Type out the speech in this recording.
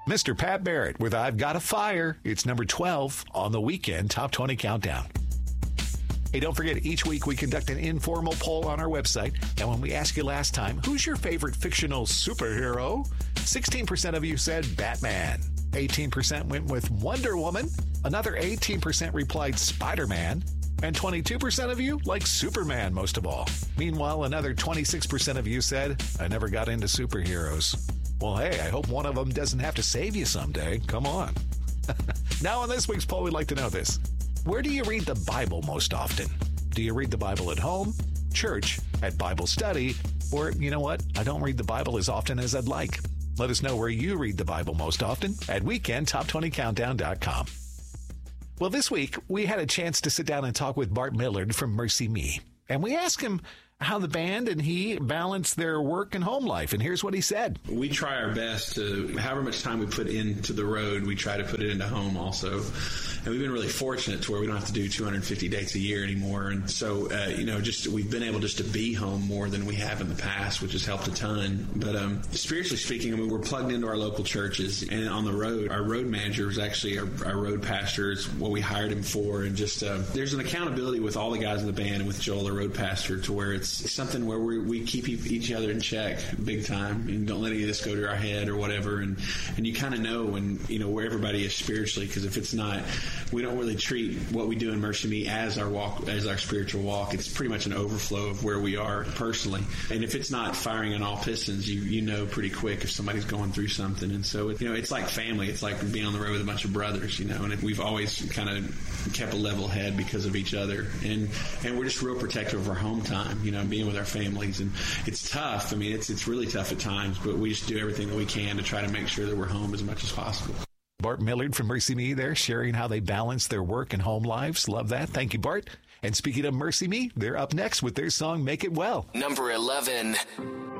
Mr. Pat Barrett with I've Got a Fire. It's number 12 on the weekend Top 20 Countdown. Hey, don't forget, each week we conduct an informal poll on our website. And when we asked you last time, who's your favorite fictional superhero? 16% of you said Batman. 18% went with Wonder Woman. Another 18% replied Spider-Man. And 22% of you like Superman most of all. Meanwhile, another 26% of you said, I never got into superheroes. Well, hey, I hope one of them doesn't have to save you someday. Come on. Now, on this week's poll, we'd like to know this. Where do you read the Bible most often? Do you read the Bible at home, church, at Bible study, or, you know what, I don't read the Bible as often as I'd like? Let us know where you read the Bible most often at weekendtop20countdown.com. Well, this week, we had a chance to sit down and talk with Bart Millard from Mercy Me. And we asked him how the band and he balance their work and home life. And here's what he said. We try our best to, however much time we put into the road, we try to put it into home also. And we've been really fortunate to where we don't have to do 250 dates a year anymore. And so, we've been able just to be home more than we have in the past, which has helped a ton. But spiritually speaking, I mean, we're plugged into our local churches. And on the road, our road manager is actually our road pastor. It's what we hired him for. And just there's an accountability with all the guys in the band and with Joel, our road pastor, to where it's something where we keep each other in check big time and don't let any of this go to our head or whatever. And you kind of know when, where everybody is spiritually, because if it's not, we don't really treat what we do in Mercy Me as our walk, as our spiritual walk. It's pretty much an overflow of where we are personally. And if it's not firing on all pistons, you know pretty quick if somebody's going through something. And so, it's like family. It's like being on the road with a bunch of brothers, and we've always kind of kept a level head because of each other. And we're just real protective of our home time, being with our families. And it's tough. I mean, it's really tough at times, but we just do everything that we can to try to make sure that we're home as much as possible. Bart Millard from Mercy Me there, sharing how they balance their work and home lives. Love that. Thank you, Bart. And speaking of Mercy Me, they're up next with their song, Make It Well. Number 11.